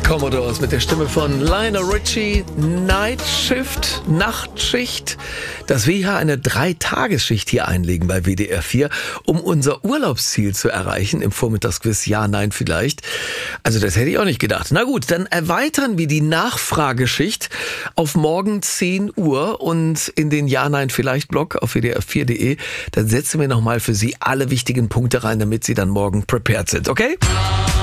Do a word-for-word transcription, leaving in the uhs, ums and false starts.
Commodores mit der Stimme von Lionel Richie. Night Shift, Nachtschicht. Dass wir hier eine Dreitagesschicht hier einlegen bei W D R vier, um unser Urlaubsziel zu erreichen im Vormittagsquiz Ja, Nein, vielleicht. Also das hätte ich auch nicht gedacht. Na gut, dann erweitern wir die Nachfrageschicht auf morgen zehn Uhr und in den Ja, Nein, vielleicht Blog auf W D R vier Punkt de. Dann setzen wir nochmal für Sie alle wichtigen Punkte rein, damit Sie dann morgen prepared sind, okay?